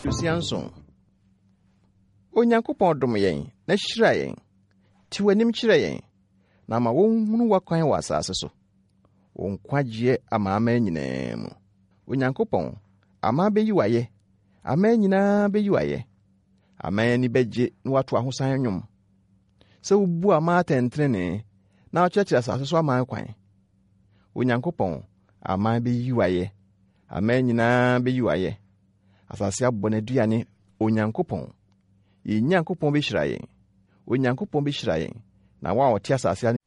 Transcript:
Yusianson. Onyankopɔn dom yɛn na hyira yɛn. Ti w'anim kyerɛ yɛn. Na ma wonhunu wakwan wɔ asase so. Onkwagye amaama nyinaa mu. Onyankopɔn ama beyi waye. Ama nyinaa beyi waye. Ama ni begye na wato ahosan nwom. Sɛ ubu ama atentrene na ɔkyerɛkyerɛ asase so ama kwan. Onyankopɔn ama beyi waye. Ama nyinaa beyi waye. Asase abɔ na duane Onyankopɔn. Nyankopɔn behyira yɛn. Onyankopɔn behyira yɛn. Na wa ɔte asase